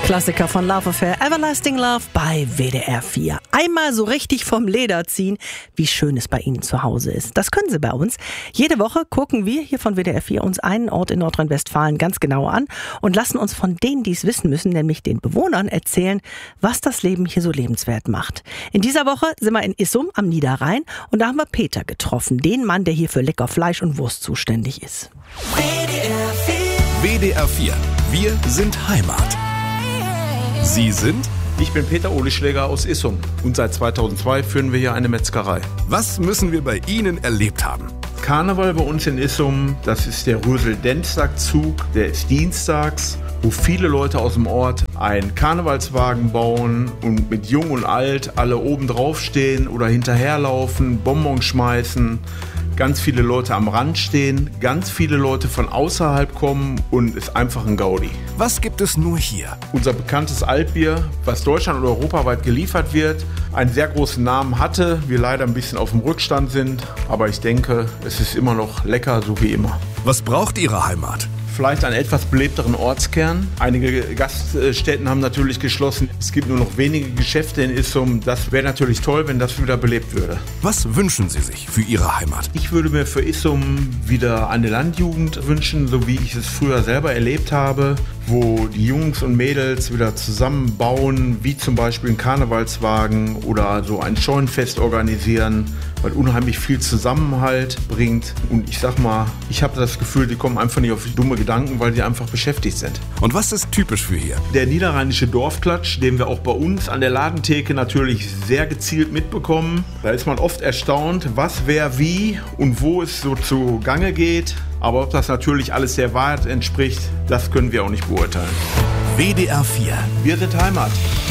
Klassiker von Love Affair, Everlasting Love bei WDR 4. Einmal so richtig vom Leder ziehen, wie schön es bei Ihnen zu Hause ist. Das können Sie bei uns. Jede Woche gucken wir hier von WDR 4 uns einen Ort in Nordrhein-Westfalen ganz genau an und lassen uns von denen, die es wissen müssen, nämlich den Bewohnern, erzählen, was das Leben hier so lebenswert macht. In dieser Woche sind wir in Issum am Niederrhein und da haben wir Peter getroffen, den Mann, der hier für lecker Fleisch und Wurst zuständig ist. WDR 4. WDR 4. Wir sind Heimat. Sie sind? Ich bin Peter Ohleschläger aus Issum und seit 2002 führen wir hier eine Metzgerei. Was müssen wir bei Ihnen erlebt haben? Karneval bei uns in Issum, das ist der Rösel-Denstag-Zug, der ist dienstags, wo viele Leute aus dem Ort einen Karnevalswagen bauen und mit Jung und Alt alle oben drauf stehen oder hinterherlaufen, Bonbons schmeißen. Ganz viele Leute am Rand stehen, ganz viele Leute von außerhalb kommen und ist einfach ein Gaudi. Was gibt es nur hier? Unser bekanntes Altbier, was deutschland- und europaweit geliefert wird, einen sehr großen Namen hatte, wir leider ein bisschen auf dem Rückstand sind, aber ich denke, es ist immer noch lecker, so wie immer. Was braucht Ihre Heimat? Vielleicht einen etwas belebteren Ortskern. Einige Gaststätten haben natürlich geschlossen. Es gibt nur noch wenige Geschäfte in Issum. Das wäre natürlich toll, wenn das wieder belebt würde. Was wünschen Sie sich für Ihre Heimat? Ich würde mir für Issum wieder eine Landjugend wünschen, so wie ich es früher selber erlebt habe, wo die Jungs und Mädels wieder zusammenbauen, wie zum Beispiel einen Karnevalswagen oder so ein Scheunenfest organisieren, weil unheimlich viel Zusammenhalt bringt. Und ich sag mal, ich habe das Gefühl, die kommen einfach nicht auf dumme Gedanken, weil die einfach beschäftigt sind. Und was ist typisch für hier? Der niederrheinische Dorfklatsch, den wir auch bei uns an der Ladentheke natürlich sehr gezielt mitbekommen. Da ist man oft erstaunt, was, wer, wie und wo es so zu Gange geht. Aber ob das natürlich alles der Wahrheit entspricht, das können wir auch nicht beurteilen. WDR 4. Wir sind Heimat.